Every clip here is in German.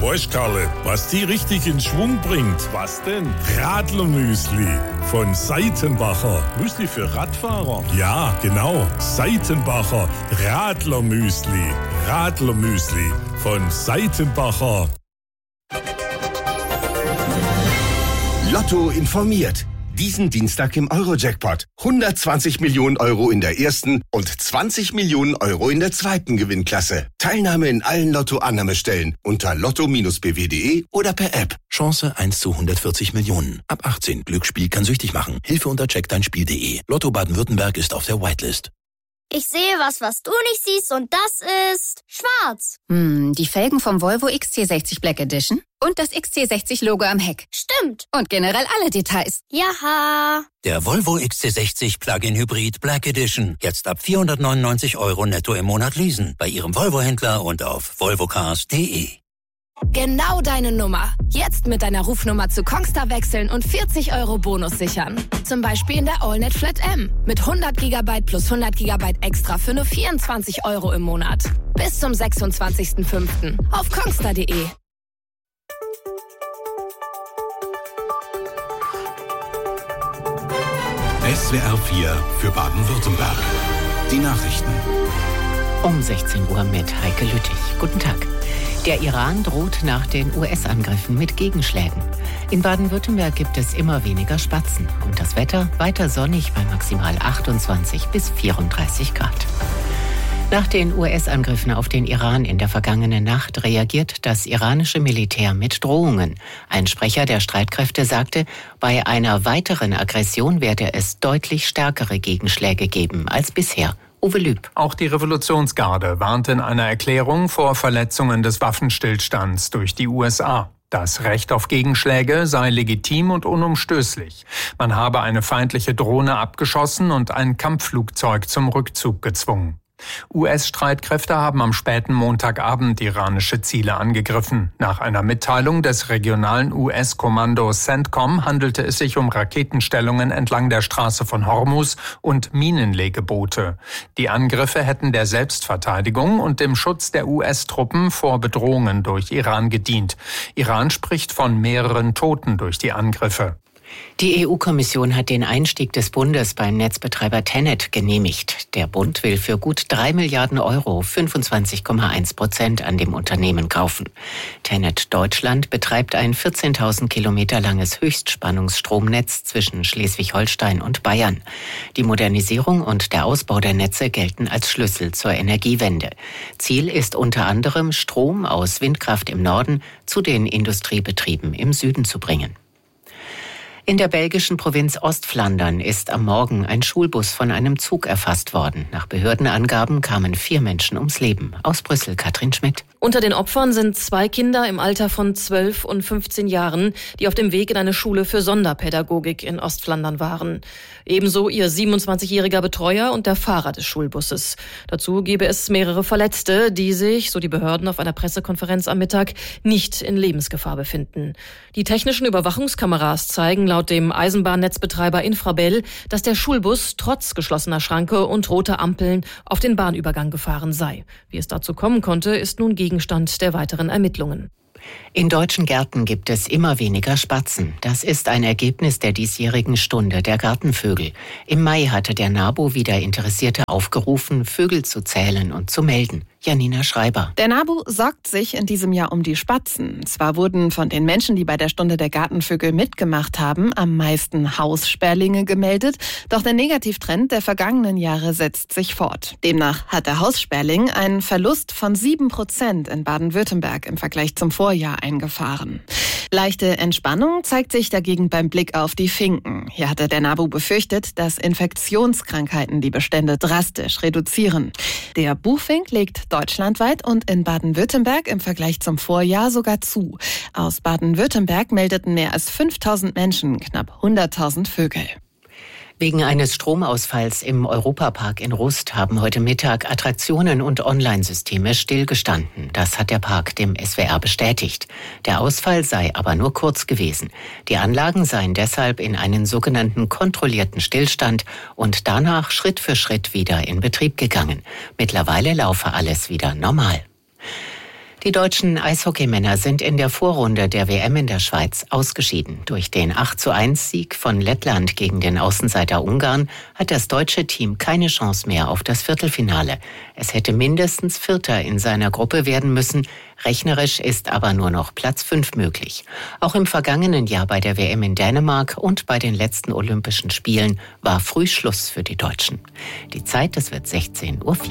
Weißt, Karle, was die richtig in Schwung bringt? Was denn? Radlermüsli von Seitenbacher. Müsli für Radfahrer? Ja, genau. Seitenbacher Radlermüsli. Radlermüsli von Seitenbacher. Lotto informiert. Diesen Dienstag im Euro-Jackpot. 120 Millionen Euro in der ersten und 20 Millionen Euro in der zweiten Gewinnklasse. Teilnahme in allen Lotto-Annahmestellen unter lotto-bw.de oder per App. Chance 1 zu 140 Millionen. Ab 18. Glücksspiel kann süchtig machen. Hilfe unter checkdeinspiel.de. Lotto Baden-Württemberg ist auf der Whitelist. Ich sehe was du nicht siehst und das ist schwarz. Die Felgen vom Volvo XC60 Black Edition und das XC60-Logo am Heck. Stimmt. Und generell alle Details. Jaha. Der Volvo XC60 Plug-in Hybrid Black Edition. Jetzt ab 499 € netto im Monat leasen. Bei Ihrem Volvo-Händler und auf volvocars.de. Genau deine Nummer. Jetzt mit deiner Rufnummer zu Kongstar wechseln und 40 € Bonus sichern. Zum Beispiel in der AllNet Flat M. Mit 100 GB plus 100 GB extra für nur 24 € im Monat. Bis zum 26.05. auf kongstar.de. SWR 4 für Baden-Württemberg. Die Nachrichten. Um 16 Uhr mit Heike Lüttich. Guten Tag. Der Iran droht nach den US-Angriffen mit Gegenschlägen. In Baden-Württemberg gibt es immer weniger Spatzen. Und das Wetter weiter sonnig bei maximal 28 bis 34 Grad. Nach den US-Angriffen auf den Iran in der vergangenen Nacht reagiert das iranische Militär mit Drohungen. Ein Sprecher der Streitkräfte sagte, bei einer weiteren Aggression werde es deutlich stärkere Gegenschläge geben als bisher. Uwe Lüb. Auch die Revolutionsgarde warnt in einer Erklärung vor Verletzungen des Waffenstillstands durch die USA. Das Recht auf Gegenschläge sei legitim und unumstößlich. Man habe eine feindliche Drohne abgeschossen und ein Kampfflugzeug zum Rückzug gezwungen. US-Streitkräfte haben am späten Montagabend iranische Ziele angegriffen. Nach einer Mitteilung des regionalen US-Kommandos CENTCOM handelte es sich um Raketenstellungen entlang der Straße von Hormuz und Minenlegeboote. Die Angriffe hätten der Selbstverteidigung und dem Schutz der US-Truppen vor Bedrohungen durch Iran gedient. Iran spricht von mehreren Toten durch die Angriffe. Die EU-Kommission hat den Einstieg des Bundes beim Netzbetreiber Tennet genehmigt. Der Bund will für gut 3 Milliarden Euro 25,1% an dem Unternehmen kaufen. Tennet Deutschland betreibt ein 14.000 Kilometer langes Höchstspannungsstromnetz zwischen Schleswig-Holstein und Bayern. Die Modernisierung und der Ausbau der Netze gelten als Schlüssel zur Energiewende. Ziel ist unter anderem, Strom aus Windkraft im Norden zu den Industriebetrieben im Süden zu bringen. In der belgischen Provinz Ostflandern ist am Morgen ein Schulbus von einem Zug erfasst worden. Nach Behördenangaben kamen 4 Menschen ums Leben. Aus Brüssel, Katrin Schmidt. Unter den Opfern sind 2 Kinder im Alter von 12 und 15 Jahren, die auf dem Weg in eine Schule für Sonderpädagogik in Ostflandern waren. Ebenso ihr 27-jähriger Betreuer und der Fahrer des Schulbusses. Dazu gebe es mehrere Verletzte, die sich, so die Behörden auf einer Pressekonferenz am Mittag, nicht in Lebensgefahr befinden. Die technischen Überwachungskameras zeigen laut dem Eisenbahnnetzbetreiber Infrabel, dass der Schulbus trotz geschlossener Schranke und roter Ampeln auf den Bahnübergang gefahren sei. Wie es dazu kommen konnte, ist nun Gegenstand der weiteren Ermittlungen. In deutschen Gärten gibt es immer weniger Spatzen. Das ist ein Ergebnis der diesjährigen Stunde der Gartenvögel. Im Mai hatte der NABU wieder Interessierte aufgerufen, Vögel zu zählen und zu melden. Janina Schreiber. Der NABU sorgt sich in diesem Jahr um die Spatzen. Zwar wurden von den Menschen, die bei der Stunde der Gartenvögel mitgemacht haben, am meisten Haussperlinge gemeldet, doch der Negativtrend der vergangenen Jahre setzt sich fort. Demnach hat der Haussperling einen Verlust von 7% in Baden-Württemberg im Vergleich zum Vorjahr eingefahren. Leichte Entspannung zeigt sich dagegen beim Blick auf die Finken. Hier hatte der NABU befürchtet, dass Infektionskrankheiten die Bestände drastisch reduzieren. Der Buchfink legt deutschlandweit und in Baden-Württemberg im Vergleich zum Vorjahr sogar zu. Aus Baden-Württemberg meldeten mehr als 5.000 Menschen knapp 100.000 Vögel. Wegen eines Stromausfalls im Europapark in Rust haben heute Mittag Attraktionen und Online-Systeme stillgestanden. Das hat der Park dem SWR bestätigt. Der Ausfall sei aber nur kurz gewesen. Die Anlagen seien deshalb in einen sogenannten kontrollierten Stillstand und danach Schritt für Schritt wieder in Betrieb gegangen. Mittlerweile laufe alles wieder normal. Die deutschen Eishockeymänner sind in der Vorrunde der WM in der Schweiz ausgeschieden. Durch den 8:1-Sieg von Lettland gegen den Außenseiter Ungarn hat das deutsche Team keine Chance mehr auf das Viertelfinale. Es hätte mindestens Vierter in seiner Gruppe werden müssen. Rechnerisch ist aber nur noch Platz 5 möglich. Auch im vergangenen Jahr bei der WM in Dänemark und bei den letzten Olympischen Spielen war früh Schluss für die Deutschen. Die Zeit, das wird 16:04 Uhr.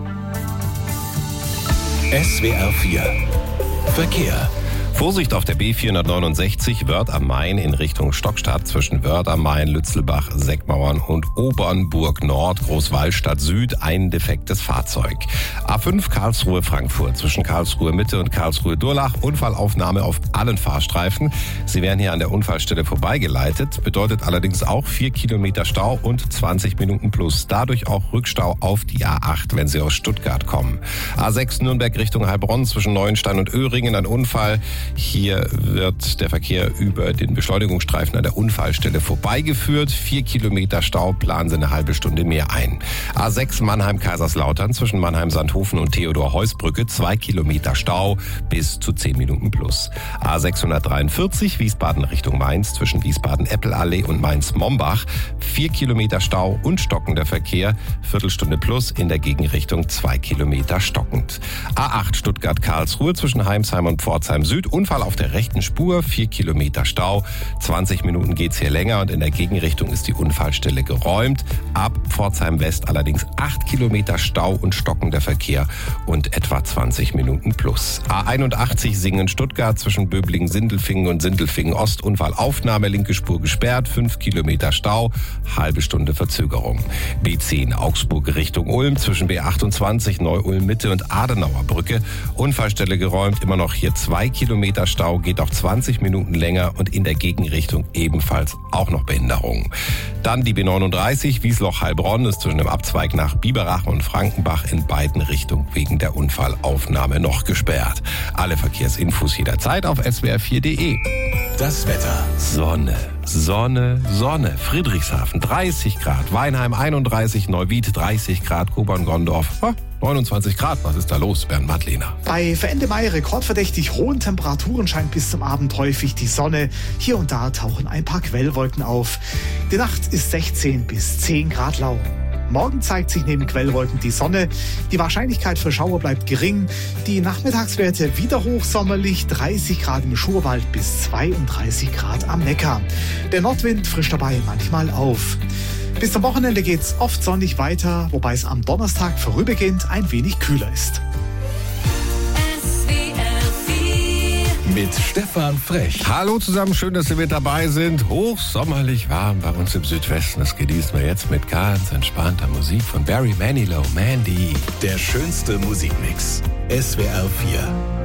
SWR 4 Verkehr. Vorsicht auf der B469 Wörth am Main in Richtung Stockstadt zwischen Wörth am Main, Lützelbach, Seckmauern und Obernburg Nord, Großwallstadt Süd ein defektes Fahrzeug. A5 Karlsruhe-Frankfurt zwischen Karlsruhe Mitte und Karlsruhe Durlach, Unfallaufnahme auf allen Fahrstreifen. Sie werden hier an der Unfallstelle vorbeigeleitet, bedeutet allerdings auch 4 Kilometer Stau und 20 Minuten plus. Dadurch auch Rückstau auf die A8, wenn Sie aus Stuttgart kommen. A6 Nürnberg Richtung Heilbronn zwischen Neuenstein und Öhringen, ein Unfall. Hier wird der Verkehr über den Beschleunigungsstreifen an der Unfallstelle vorbeigeführt. 4 Kilometer Stau, planen Sie eine halbe Stunde mehr ein. A6 Mannheim-Kaiserslautern zwischen Mannheim-Sandhofen und Theodor-Heuss-Brücke, 2 Kilometer Stau bis zu 10 Minuten plus. A643 Wiesbaden Richtung Mainz zwischen Wiesbaden-Eppelallee und Mainz-Mombach, 4 Kilometer Stau und stockender Verkehr, Viertelstunde plus, in der Gegenrichtung 2 Kilometer stockend. A8 Stuttgart-Karlsruhe zwischen Heimsheim und Pforzheim Süd, Unfall auf der rechten Spur, 4 Kilometer Stau, 20 Minuten geht's hier länger und in der Gegenrichtung ist die Unfallstelle geräumt. Ab Pforzheim West allerdings 8 Kilometer Stau und stockender Verkehr und etwa 20 Minuten plus. A81 Singen-Stuttgart zwischen Böblingen-Sindelfingen und Sindelfingen-Ost, Unfallaufnahme, linke Spur gesperrt, 5 Kilometer Stau, halbe Stunde Verzögerung. B10 Augsburg Richtung Ulm zwischen B28 Neu-Ulm-Mitte und Adenauer Brücke, Unfallstelle geräumt, immer noch hier 2 Kilometer Stau, geht auch 20 Minuten länger und in der Gegenrichtung ebenfalls auch noch Behinderung. Dann die B39 Wiesloch-Heilbronn ist zwischen dem Abzweig nach Biberach und Frankenbach in beiden Richtungen wegen der Unfallaufnahme noch gesperrt. Alle Verkehrsinfos jederzeit auf swr4.de. Das Wetter. Sonne. Friedrichshafen 30 Grad, Weinheim 31, Neuwied 30 Grad, Kobern-Gondorf 29 Grad. Was ist da los, Bernd Madlener? Bei für Ende Mai rekordverdächtig hohen Temperaturen scheint bis zum Abend häufig die Sonne. Hier und da tauchen ein paar Quellwolken auf. Die Nacht ist 16 bis 10 Grad lau. Morgen zeigt sich neben Quellwolken die Sonne. Die Wahrscheinlichkeit für Schauer bleibt gering. Die Nachmittagswerte wieder hochsommerlich, 30 Grad im Schurwald bis 32 Grad am Neckar. Der Nordwind frischt dabei manchmal auf. Bis zum Wochenende geht's oft sonnig weiter, wobei es am Donnerstag vorübergehend ein wenig kühler ist. Mit Stefan Frech. Hallo zusammen, schön, dass Sie mit dabei sind. Hochsommerlich warm bei uns im Südwesten. Das genießen wir jetzt mit ganz entspannter Musik von Barry Manilow, Mandy. Der schönste Musikmix. SWR 4.